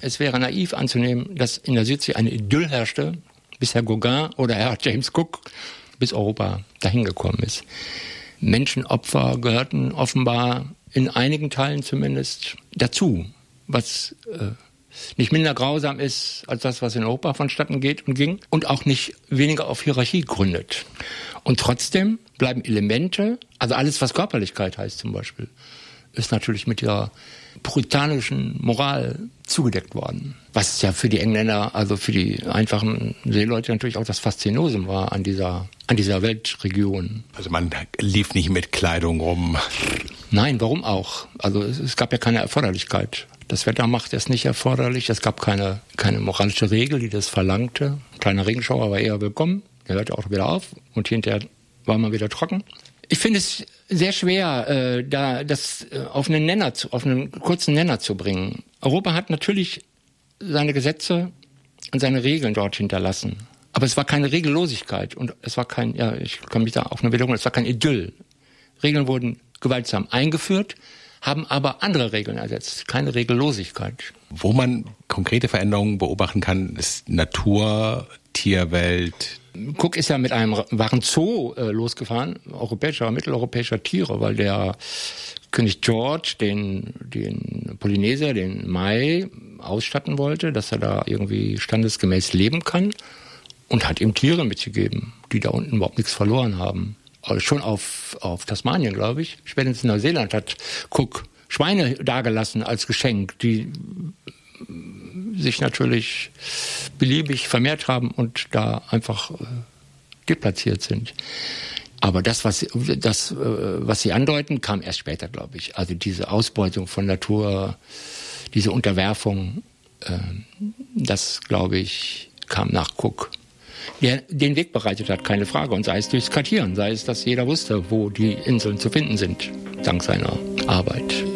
es wäre naiv anzunehmen, dass in der Südsee eine Idyll herrschte, bis Herr Gauguin oder Herr James Cook bis Europa dahin gekommen ist. Menschenopfer gehörten offenbar in einigen Teilen zumindest dazu, was nicht minder grausam ist als das, was in Europa vonstatten geht und ging und auch nicht weniger auf Hierarchie gründet. Und trotzdem bleiben Elemente, also alles, was Körperlichkeit heißt zum Beispiel, ist natürlich mit der puritanischen Moral zugedeckt worden. Was ja für die Engländer, also für die einfachen Seeleute natürlich auch das Faszinosum war an dieser Weltregion. Also man lief nicht mit Kleidung rum. Nein, warum auch? Also es gab ja keine Erforderlichkeit. Das Wetter machte es nicht erforderlich. Es gab keine moralische Regel, die das verlangte. Ein kleiner Regenschauer war eher willkommen. Der hörte auch wieder auf und hinterher war man wieder trocken. Ich finde es sehr schwer, da das auf einen kurzen Nenner zu bringen. Europa hat natürlich seine Gesetze und seine Regeln dort hinterlassen. Aber es war keine Regellosigkeit und es war ich kann mich da auch nur wiederholen, es war kein Idyll. Regeln wurden gewaltsam eingeführt, haben aber andere Regeln ersetzt, keine Regellosigkeit. Wo man konkrete Veränderungen beobachten kann, ist Natur, Tierwelt. Cook ist ja mit einem wahren Zoo losgefahren, mitteleuropäischer Tiere, weil der König George den Polynesier, den Mai, ausstatten wollte, dass er da irgendwie standesgemäß leben kann und hat ihm Tiere mitgegeben, die da unten überhaupt nichts verloren haben. Also schon auf Tasmanien, glaube ich. Spätestens in Neuseeland hat Cook Schweine dagelassen als Geschenk, die sich natürlich beliebig vermehrt haben und da einfach deplatziert sind. Aber das, was Sie andeuten, kam erst später, glaube ich. Also diese Ausbeutung von Natur, diese Unterwerfung, das, glaube ich, kam nach Cook. Der den Weg bereitet hat, keine Frage. Und sei es durchs Kartieren, sei es, dass jeder wusste, wo die Inseln zu finden sind, dank seiner Arbeit.